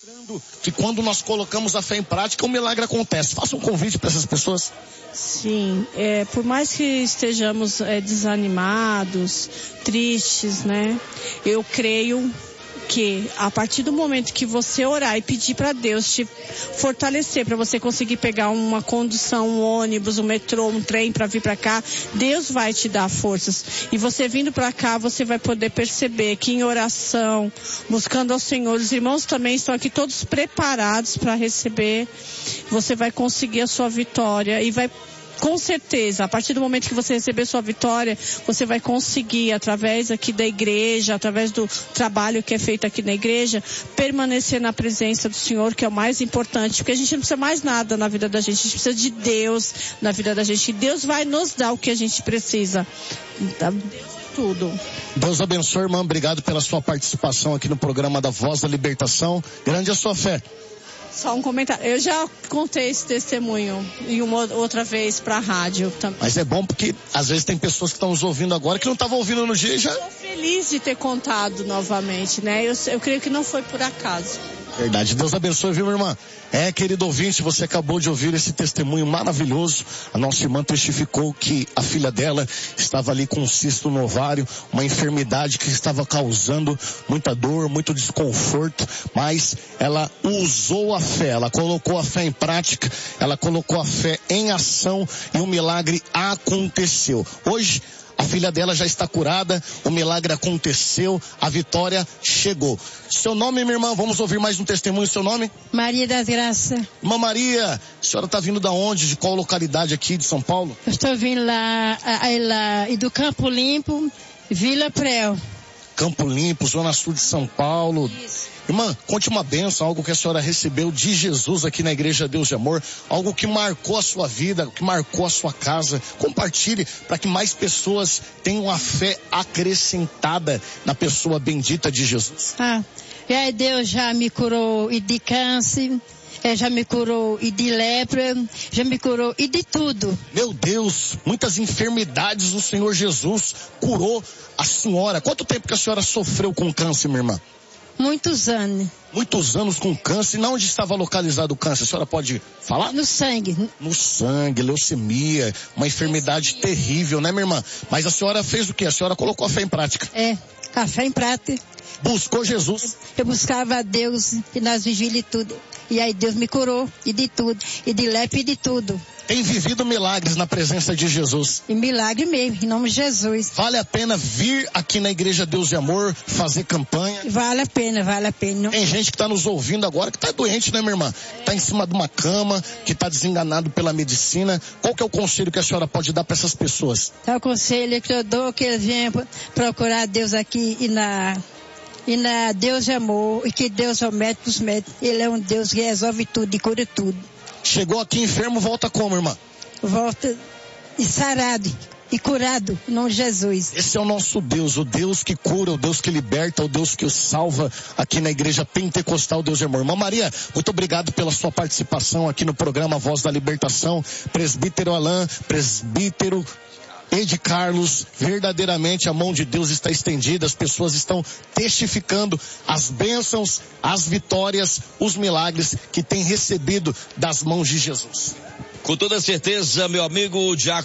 Que quando nós colocamos a fé em prática, o milagre acontece. Faça um convite para essas pessoas. Sim, por mais que estejamos desanimados, tristes, né? Eu creio que a partir do momento que você orar e pedir para Deus te fortalecer, para você conseguir pegar uma condução, um ônibus, um metrô, um trem para vir para cá, Deus vai te dar forças. E você vindo para cá, você vai poder perceber que em oração, buscando ao Senhor, os irmãos também estão aqui todos preparados para receber. Você vai conseguir a sua vitória e vai, com certeza, a partir do momento que você receber sua vitória, você vai conseguir, através aqui da igreja, através do trabalho que é feito aqui na igreja, permanecer na presença do Senhor, que é o mais importante, porque a gente não precisa mais nada na vida da gente, a gente precisa de Deus na vida da gente, e Deus vai nos dar o que a gente precisa. Então, tudo. Deus abençoe, irmã, obrigado pela sua participação aqui no programa da Voz da Libertação. Grande a sua fé. Só um comentário. Eu já contei esse testemunho em uma outra vez para a rádio também. Mas é bom porque às vezes tem pessoas que estão nos ouvindo agora que não estavam ouvindo no dia e já... Estou feliz de ter contado novamente, né? Eu creio que não foi por acaso. Verdade. Deus abençoe, viu, minha irmã? Querido ouvinte, você acabou de ouvir esse testemunho maravilhoso. A nossa irmã testificou que a filha dela estava ali com um cisto no ovário, uma enfermidade que estava causando muita dor, muito desconforto, mas ela usou a fé, ela colocou a fé em prática, ela colocou a fé em ação e o milagre aconteceu. Hoje, a filha dela já está curada, o milagre aconteceu, a vitória chegou. Seu nome, minha irmã? Vamos ouvir mais um testemunho. Seu nome? Maria das Graças. Irmã Maria, a senhora está vindo da onde? De qual localidade aqui de São Paulo? Eu estou vindo lá do Campo Limpo, Vila Prel. Campo Limpo, Zona Sul de São Paulo. Isso. Irmã, conte uma bênção, algo que a senhora recebeu de Jesus aqui na Igreja Deus de Amor, algo que marcou a sua vida, que marcou a sua casa. Compartilhe para que mais pessoas tenham a fé acrescentada na pessoa bendita de Jesus. E aí Deus já me curou e de câncer, já me curou e de lepra, já me curou e de tudo. Meu Deus, muitas enfermidades o Senhor Jesus curou a senhora. Quanto tempo que a senhora sofreu com câncer, minha irmã? Muitos anos. Muitos anos com câncer. E onde estava localizado o câncer? A senhora pode falar? No sangue. No sangue, leucemia, uma enfermidade terrível, né, minha irmã? Mas a senhora fez o quê? A senhora colocou a fé em prática. A fé em prática. Buscou Jesus. Eu buscava a Deus e nas vigílias e tudo. E aí Deus me curou e de tudo. E de lepra e de tudo. Tem vivido milagres na presença de Jesus. E milagre mesmo, em nome de Jesus. Vale a pena vir aqui na Igreja Deus de Amor, fazer campanha? Vale a pena, vale a pena. Tem gente que está nos ouvindo agora que está doente, né, minha irmã? Está em cima de uma cama, que está desenganado pela medicina. Qual que é o conselho que a senhora pode dar para essas pessoas? O conselho que eu dou, que eles venham procurar Deus aqui e na Deus de Amor, e que Deus é o médico dos médicos. Ele é um Deus que resolve tudo e cura tudo. Chegou aqui enfermo, volta como, irmã? Volta e sarado e curado, em nome de Jesus. Esse é o nosso Deus, o Deus que cura, o Deus que liberta, o Deus que salva aqui na Igreja Pentecostal Deus de Amor. Irmã Maria, muito obrigado pela sua participação aqui no programa Voz da Libertação. Presbítero Alain, presbítero Ed Carlos, verdadeiramente a mão de Deus está estendida, as pessoas estão testificando as bênçãos, as vitórias, os milagres que têm recebido das mãos de Jesus. Com toda certeza, meu amigo Diácono